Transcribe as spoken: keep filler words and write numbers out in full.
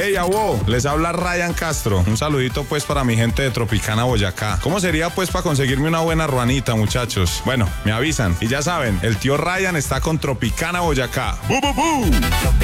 Hey, abo, les habla Ryan Castro. Un saludito pues para mi gente de Tropicana, Boyacá. ¿Cómo sería pues para conseguirme una buena ruanita, muchachos? Bueno, me avisan. Y ya saben, el tío Ryan está con Tropicana, Boyacá. ¡Bu, bu, bu!